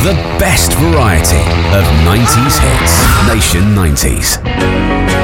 The best variety of 90s hits. Nation 90s.